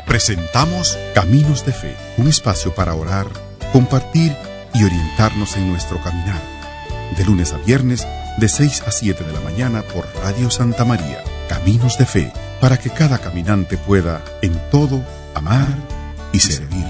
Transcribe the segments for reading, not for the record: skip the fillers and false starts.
Presentamos Caminos de Fe, un espacio para orar, compartir y orientarnos en nuestro caminar. De lunes a viernes, de 6 a 7 de la mañana por Radio Santa María. Caminos de Fe, para que cada caminante pueda, en todo, amar y servir.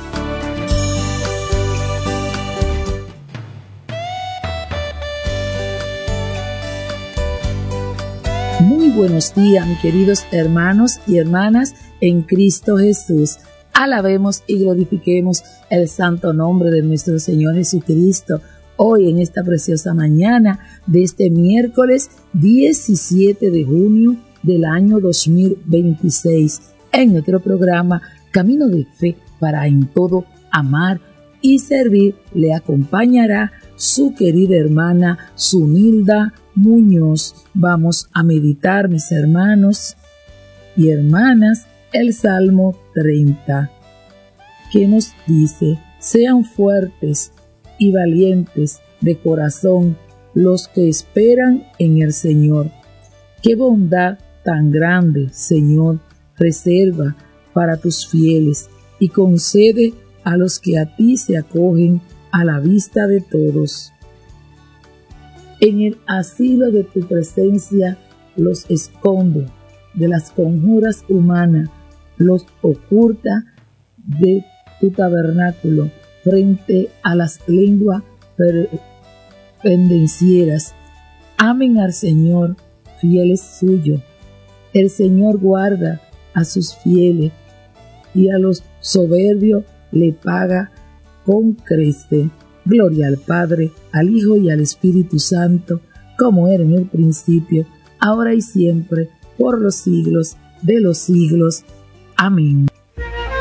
Muy buenos días, mis queridos hermanos y hermanas en Cristo Jesús. Alabemos y glorifiquemos el santo nombre de nuestro Señor Jesucristo. Hoy en esta preciosa mañana de este miércoles 17 de junio del año 2026, en nuestro programa Camino de Fe para en todo amar y servir, le acompañará su querida hermana Zunilda Muñoz. Vamos a meditar, mis hermanos y hermanas, el Salmo 30, que nos dice: sean fuertes y valientes de corazón los que esperan en el Señor. Qué bondad tan grande, Señor, reserva para tus fieles y concede a los que a ti se acogen a la vista de todos. En el asilo de tu presencia los esconde de las conjuras humanas, los oculta de tu tabernáculo frente a las lenguas pendencieras. Amen al Señor, fieles suyos. El Señor guarda a sus fieles y a los soberbios le paga con creste. Gloria al Padre, al Hijo y al Espíritu Santo, como era en el principio, ahora y siempre, por los siglos de los siglos. Amén.